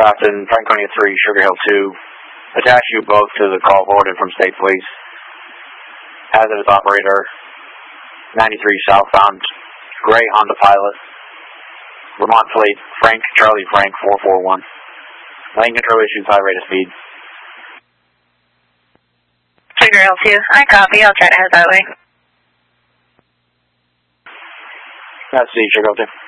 Crofton, Franconia 3, Sugar Hill 2. Attach you both to the call forwarded from State Police. Hazardous operator, 93 southbound, gray Honda Pilot. Vermont plate, Charlie Frank 441. Lane control issues, high rate of speed. Sugar Hill 2, I copy, I'll try to head that way. That's the Sugar Hill 2.